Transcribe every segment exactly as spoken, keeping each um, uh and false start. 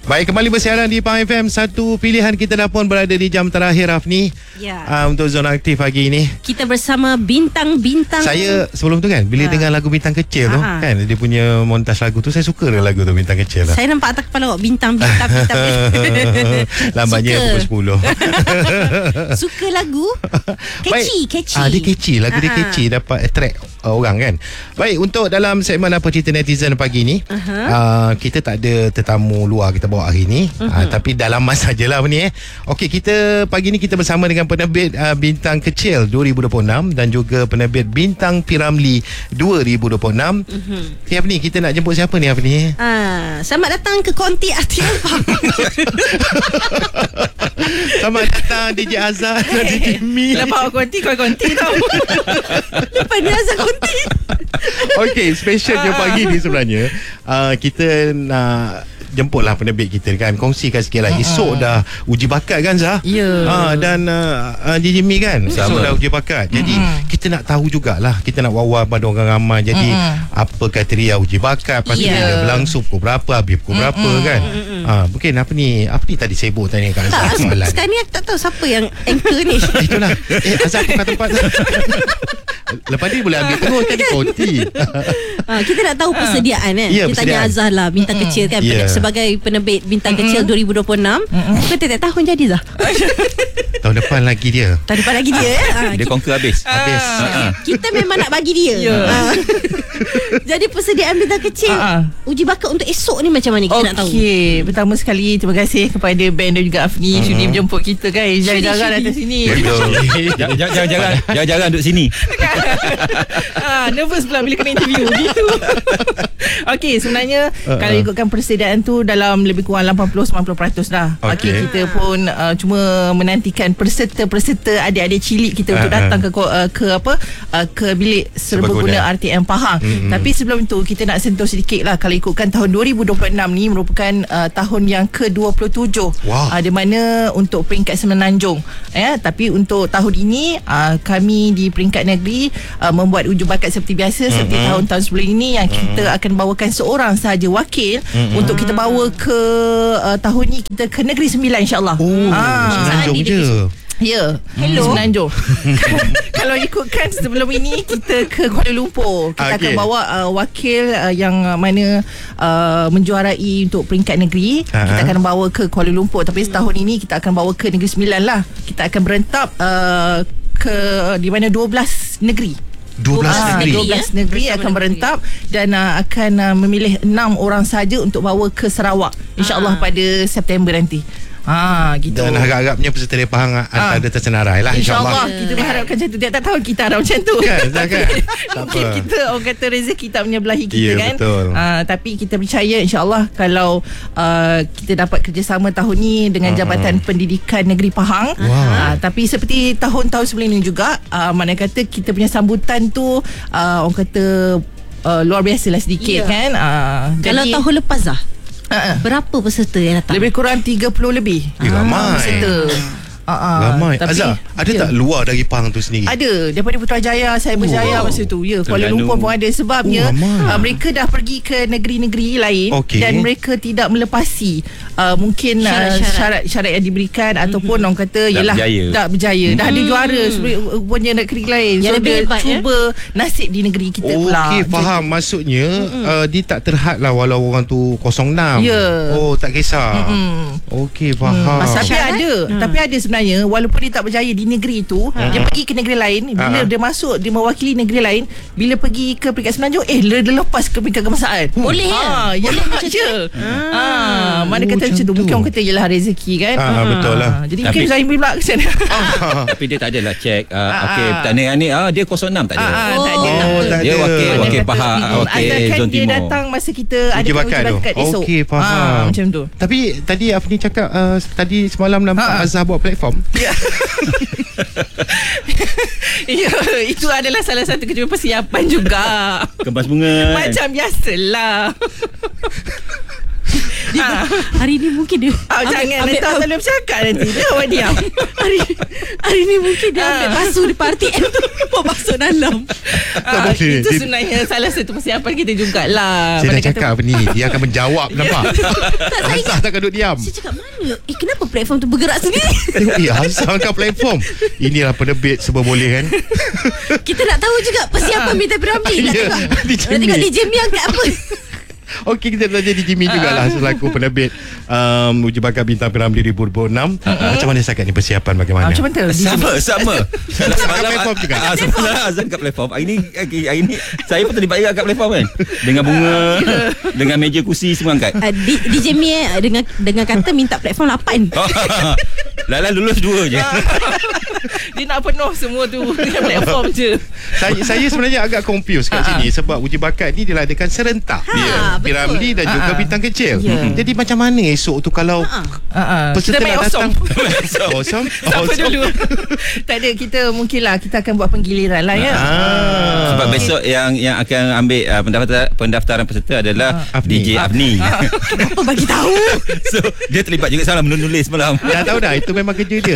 Baik, kembali bersiaran di Pahang F M. Satu pilihan kita dah pun berada di jam terakhir, Afni. Ya. Uh, untuk Zona Aktif pagi ini. Kita bersama bintang-bintang. Saya sebelum tu kan, bila ha. dengar lagu Bintang Kecil tu, ha. kan, dia punya montas lagu tu, saya suka dengan lagu tu, Bintang Kecil lah. Saya nampak atas kepala awak bintang-bintang. Lambatnya pukul sepuluh. Suka lagu? Catchy, catchy. Ah, dia catchy, lagu dia Ha. catchy, dapat attract uh, orang kan. Baik, untuk dalam segmen Apa Cerita Netizen pagi ni, Uh-huh. uh, kita tak ada tetamu luar kita bawa hari ni, uh-huh. uh, tapi dalaman sajalah ni eh. Okey, kita pagi ni kita bersama dengan penerbit uh, Bintang Kecil dua ribu dua puluh enam dan juga penerbit Bintang P Ramlee dua ribu dua puluh enam. Uh-huh. Okay, Afni, kita nak jemput siapa ni Afni? Ah, selamat datang ke Konti R T M Pahang. Selamat datang D J Azhar dan D J Mi. Lepas awak konti, kau konti tau. Lepas ni Azhar Konti. Okey, specialnya pagi ni sebenarnya uh, kita nak jemputlah penerbit kita kan, kongsikan sikit lah. Esok dah uji bakat kan Zah? Ya. Ha, dan uh, uh, D J Mi kan esok dah uji bakat. Jadi mm-hmm. kita nak tahu jugalah, kita nak wawa pada orang ramai. Jadi mm-hmm. apa kriteria uji bakat, lepas tu Ya. dia berlangsung pukul berapa, habis pukul mm-hmm. berapa kan. mm-hmm. ha, Mungkin apa ni, apa ni tadi sibuk tanya kat Azhar Tak, soalan. sekarang ni aku tak tahu siapa yang anchor ni. Itulah. Eh, Azhar buka tempat. Lepas ni boleh ambil terus kan, konti. Ha, kita nak tahu persediaan kan. Ya, kita tanya persediaan. Azhar lah, Bintang mm-hmm. Kecil kan. Ya. Sebagai penerbit Bintang mm-hmm. Kecil dua ribu dua puluh enam. Mm-hmm. Bukan tiap tahun jadi Zah. Tahun depan lagi dia. Tahun depan lagi dia. Ha, Dia conquer habis. Habis. Ah. kita memang nak bagi dia. Ya. Ha. Jadi persediaan Bintang Kecil, Ah, ah. uji bakat untuk esok ni macam mana, kita nak tahu. Okey, pertama sekali terima kasih kepada band dan juga Afni uh-huh. sudi menjemput kita kan. Jarang-jarang datang sini. Jangan-jangan Jangan-jangan duduk sini. ah, nervous pula bila kena interview gitu. Okey, sebenarnya uh, kalau ikutkan persediaan tu dalam lebih kurang lapan puluh sampai sembilan puluh peratus dah. Okey. Okay, kita pun uh, cuma menantikan peserta-peserta adik-adik cilik kita untuk Uh, uh. datang ke uh, ke apa uh, ke bilik serbaguna Serbaguna. R T M Pahang. Mm-hmm. Tapi sebelum itu kita nak sentuh sedikit lah, kalau ikutkan tahun dua ribu dua puluh enam ni merupakan uh, tahun yang ke dua puluh tujuh. Wow. Uh, di mana untuk peringkat Semenanjung ya, tapi untuk tahun ini uh, kami di peringkat negeri uh, membuat uji bakat seperti biasa, mm-hmm. seperti tahun-tahun sebelum ini yang mm-hmm. kita akan bawakan seorang sahaja wakil mm-hmm. untuk kita bawa ke uh, tahun ni kita ke Negeri Sembilan, insya-Allah. Oh, Ah. Semenanjung je. Ya, Hello. Semenanjung. Kalau ikutkan sebelum ini kita ke Kuala Lumpur. Kita Okay. akan bawa uh, wakil uh, yang uh, mana uh, menjuarai untuk peringkat negeri. Uh-huh. Kita akan bawa ke Kuala Lumpur. Tapi setahun ini kita akan bawa ke Negeri Sembilan lah. Kita akan berentap uh, ke di mana dua belas negeri. dua belas Ah, negeri. dua belas negeri akan berentap dan uh, akan uh, memilih enam orang saja untuk bawa ke Sarawak, InsyaAllah pada September nanti. Ah, gitu. Dan harap-harapnya peserta dari Pahang ah. ada tersenarai lah, InsyaAllah. insyaAllah. Kita berharapkan macam tu. Tiap-tiap tahun kita harap macam tu. Kan, kan? Tak Mungkin apa. kita, orang kata rezeki tak menyebelahi kita, Ya, kan. betul. Uh, tapi kita percaya insyaAllah kalau uh, kita dapat kerjasama tahun ni dengan Jabatan uh-huh. Pendidikan Negeri Pahang. Wow. Uh, tapi seperti tahun-tahun sebelum ni juga, uh, mana kata kita punya sambutan tu uh, orang kata uh, luar biasa lah sedikit, Ya. kan. Uh, Kalau jadi, tahun lepas Zah, uh-uh. berapa peserta yang datang? lebih kurang tiga puluh lebih. Eh, ramai. Peserta. Uh-uh. Ramai. Tapi, Azhar, ada ya. tak luar dari Pahang tu sendiri? Ada daripada Putrajaya, Cyberjaya Wow. masa tu. Ya, Kuala Terengganu. Lumpur pun ada sebabnya Oh, ramai. uh, mereka dah pergi ke negeri-negeri lain Okey. dan mereka tidak melepasi uh, mungkin uh, Syarat-syarat. syarat-syarat yang diberikan mm-hmm. ataupun orang kata yalah berjaya. tak berjaya. Dah ada juara sebenarnya punya negeri lain. Yang So lebih dia hebat, cuba nasib di negeri kita pula. Okey, faham. Maksudnya uh, dia tak terhad lah walau orang tu kosong enam. Ya. Oh, tak kisah. Mm-mm. Okey, faham. Tapi Syarat? ada Hmm. Tapi ada sebenarnya, walaupun dia tak berjaya di negeri itu, Hmm. dia pergi ke negeri lain. Bila Ha. dia masuk, dia mewakili negeri lain, bila pergi ke peringkat Semenanjung, eh dia, dia lepas ke peringkat kebangsaan. Boleh ha, ya? Boleh Boleh macam je. tu? Ah, mana Oh, kata macam tu. macam Mungkin tu. orang kata yelah rezeki, kan. Ah, betul lah. Jadi Tapi- mungkin Zahim pula ke sana. Tapi dia tak adalah check uh, Ah, okey, ah. pertanian ni ah, dia kosong enam tak ada. Ah, ah, tak ada. Oh, tak Dia ada. wakil Mana wakil kata, Pahang, mm, wakil asalkan Zon dia Timur. datang masa kita ada Uji uji bakat tu. bakat esok. Okey, faham. Ah, macam tu. Tapi tadi Afni cakap uh, tadi semalam nampak Ha. Azhar buat platform. Ya, itu adalah salah satu kecuma persiapan juga. Kemas bunga. Macam biasalah. Dia Hari ni mungkin dia Ah, jangan nanti tak boleh bercakap nanti. Dia awak diam. Hari Hari ni mungkin dia ambil basuh di parti M tu. Bawa basuh dalam. Ah, Tak boleh. itu Dia- sebenarnya salah satu persiapan kita jugalah. Saya dah Mana kata- cakap apa ni, dia akan menjawab. Nampak? Azhar takkan duduk diam. Saya cakap mana? Eh kenapa platform tu bergerak sendiri? Tengok, eh, Azhar kat platform. Inilah penerbit serba boleh kan. Kita nak tahu juga persiapan Bintang Piramli. Nak Ya, tengok. D J Nak tengok Mi. D J Mi angkat apa? Okey, kita tanya D J Mi jugalah selaku penerbit um, Uji Bakat Bintang Piramli dua ribu dua puluh enam. Macam mana setakat ni persiapan bagaimana? Ah, macam mana? Sama, sama. Semalam platform juga? Ah, semalam Azan kat platform. Hari ni, hari ni saya pun terlibat juga kat platform kan. Dengan bunga, dengan meja kursi semua angkat. Uh, D, D J Mi eh, dengan dengan kata minta platform lapan. Lala lulus dua je. Dia nak penuh semua tu dengan platform je. Saya, saya sebenarnya agak confused kat sini sebab uji bakat ni diadakan serentak. Ha, Ya, betul. Piramli dan juga Ha. bintang kecil. Ya. Jadi macam mana esok tu kalau Ha. Uh-uh. peserta Kita main nak datang osong. Kosong? Siapa dulu? Tak ada, kita mungkinlah kita akan buat penggiliran lah ya. Ah. Sebab besok yang yang akan ambil uh, pendaftaran, pendaftaran peserta adalah Afni. D J Afni. Kenapa bagi tahu? So dia terlibat juga salah menulis malam. Dah tahu dah, itu memang kerja dia.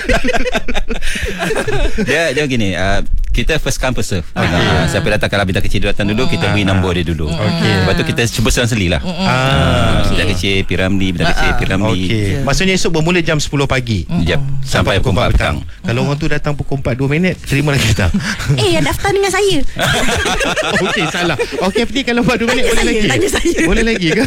Dia dia gini, uh, kita first come first serve. Uh, siapa datang, kalau bintang kecil dia datang dulu, kita beri nombor dia dulu. Okey. Lepas tu kita cuba serang-seli lah. Ah. Bintang kecil Piramli, bintang kecil Piramli. Okey. Maksudnya esok bermula jam sepuluh pagi. Jap, sampai pukul empat petang. Kalau orang tu datang pukul empat dua minit, terima lagi tak? Eh yang daftar dengan saya. Okey, salah. Okey, Afni, kalau empat dua minit boleh saya, lagi? tanya saya. Boleh lagi ke?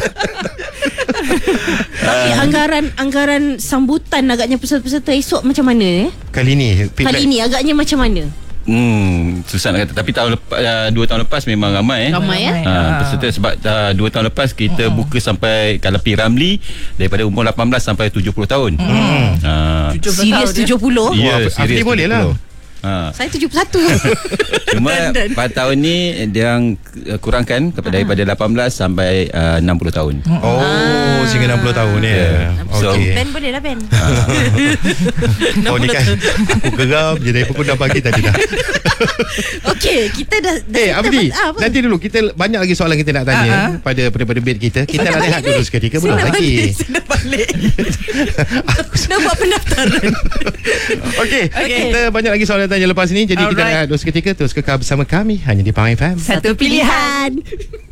Tapi anggaran anggaran sambutan agaknya peserta-peserta esok macam mana eh? Kali ni feedback. Kali ni agaknya macam mana? Hmm, susah nak kata. Tapi tahun lepas, uh, dua tahun lepas memang ramai. Eh. Ramai eh? Ha, peserta sebab uh, dua tahun lepas kita uh-huh. buka sampai, kalau Piramli daripada umur lapan belas sampai tujuh puluh tahun. Hmm. Uh, Serius tujuh puluh? Ya, Wah, Afni serius boleh lah. tujuh puluh. Ha. Saya tujuh puluh satu. Cuma Dan, dan. pada tahun ni dia yang uh, kurangkan kepada daripada lapan belas sampai uh, enam puluh tahun. Oh, Ah. sehingga enam puluh tahun ya. Yeah. So- Okey. Ben boleh lah Ben. Oh ni kan aku geram je dari pukul enam pagi tadi dah. Okey, kita dah, dah Eh kita Abdi, dapat- ah, apa? nanti dulu kita banyak lagi soalan kita nak tanya Ah, ah. pada pada bed kita. Kita nak nak rehat balik, dulu Ben. seketika, Saya belum nak lagi. balik, Saya nak balik. Dah buat pendaftaran. Okey, Okey. kita banyak lagi soalan tanya lepas ni. Jadi kita Alright. rehat dulu seketika. Terus kekal bersama kami hanya di Pang F M. Satu pilihan. Pilihan.